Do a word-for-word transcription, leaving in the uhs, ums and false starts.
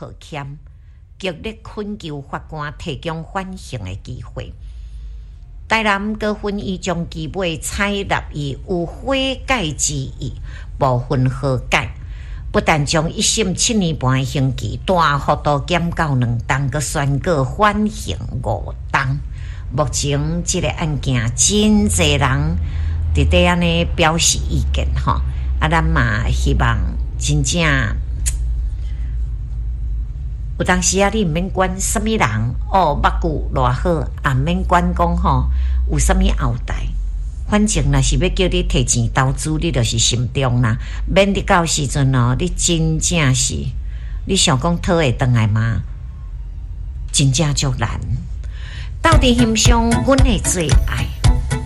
抱歉，极力恳求法官提供缓刑的机会。台南高分院将其尾采纳以有悔改之意，部分和解，不但将一审七年半的刑期大幅度减到两档，佮宣告缓刑五档。目前这个案件真侪人伫底安尼表示意见吼，啊，咱嘛希望真正有当时啊，你毋免管什么人哦，目久偌好，也毋免管讲吼有什么后代。反正若是要叫你摕钱投资，你就是心中啦，免你到时阵哦，你真正是你想讲讨会回来吗？真正足难。到底欣赏阮的最爱。